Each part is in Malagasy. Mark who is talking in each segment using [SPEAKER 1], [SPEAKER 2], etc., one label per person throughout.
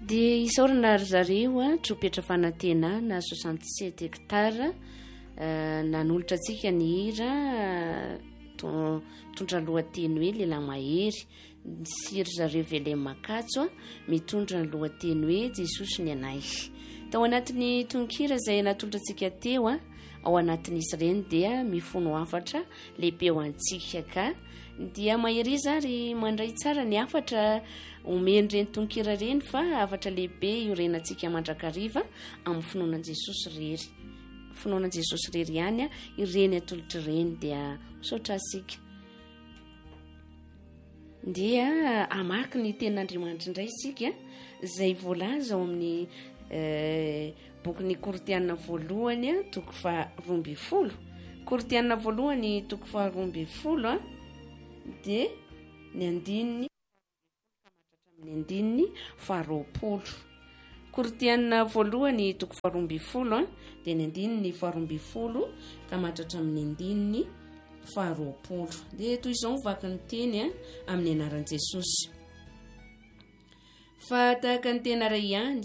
[SPEAKER 1] dia isaorana ry zareo a tropetra fanantenana 67 hektara nanolotra antsika ny hira mitondra lohateny hoe lehilahy mahery sy ry zareo Velem Makatso mitondra ny lohateny hoe Jesosy ny anay. Tao anatin'ny tononkira izay natolotra antsika teo ao anatin'izy ireny dia mifono afatra lehibe ho antsika ka dia mahery ary mandray tsara ny afatra omen'ireny tononkira ireny fa afatra lehibe iorenantsika mandrakariva amin'ny finoanan Jesosy rery. Finoanan Jesosy rery ihany ireny atolotra ireny dia misaotra asika. Dia amaky ny ten'Andriamanitra indray isika izay voalaza ao amin'ny boky Korinthiana voalohany toko faha 12. Korinthiana voalohany toko faha 12 dia ny andininy amin'ny andininy faha 20. Korinthiana voalohany toko faha 12 dia ny andininy faha 20 ka mahatratra amin'ny andininy faha 20. Dia toy izao vaky ny teny amin'ny anaran'i Jesosy. Fa tahaka ny tena iray ihany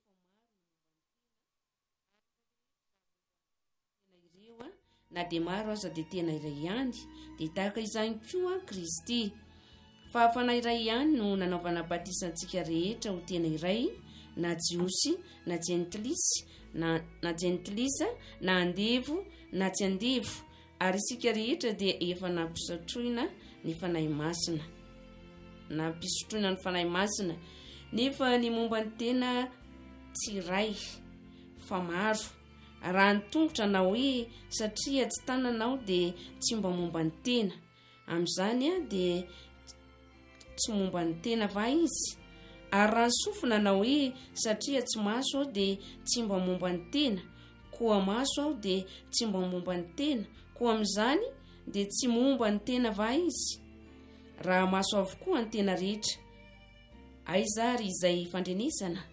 [SPEAKER 1] na dia maro aza dia tena iray ihany dia tahaka izany koa Kristy. Fa fanahy iray ihany no nanaovana batisantsika rehetra ho tena iray, na jiosy na jentilisy na jentilisa na andevo na tsy andevo, ary isika rehetra dia efa nampisotroina ny fanahy masina. Nampisotroina ny fanahy masina, nefa ny momba ny tena tsy iray fa maro. Raha ny tongotra na hoe satria tsy tananao dia tsy mba momba ny tena, amin'izany dia tsy momba ny tena va izy. Ary raha ny sofina na hoe satria tsy maso aho dia tsy mba momba ny tena, koa maso aho dia tsy mba momba ny tena, koa amin'izany dia tsy momba ny tena va izy. Raha maso avokoa ny tena rehetra, aiza ary izay fandrenesana?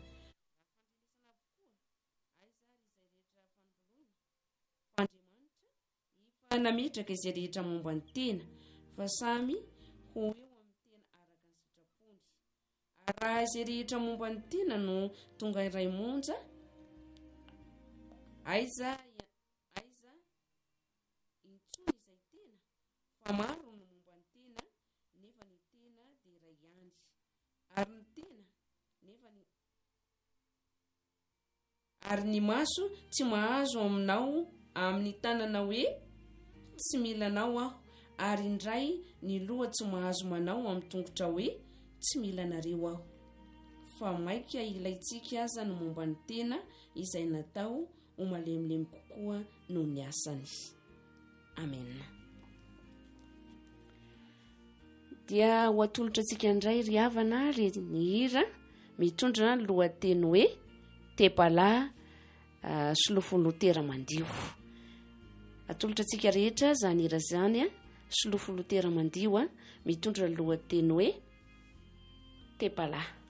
[SPEAKER 1] Nametraka izay rehetra momba ny tena, fa samy ho eo amin'ny tena araka ny sitrapony. Raha izay rehetra momba ny tena no tonga iray monja, aiza intsony izay tena, fa maro no momba ny tena, nefa ny tena dia iray ihany. Ary ny tena nefa ary ny maso tsy mahazo aminao amin'ny tanana hoe tsy milanao aho, ary indray ny loha tsy mahazo manao amin'ny tongotra hoe tsy milanareo aho. Fa maika ilaitsika aza ny momba ny tena izay natao ho malemilemy kokoa noho ny asany. Amen. Dia ho atolotra antsika indray ry havana ry ny hira mitondra ny lohateny hoe Tepalahy Solofo Lotera Mandio. Atolotra antsika rehetra zany hira zany Solofo Lotera Mandio mitondra ny lohateny hoe Tepalahy.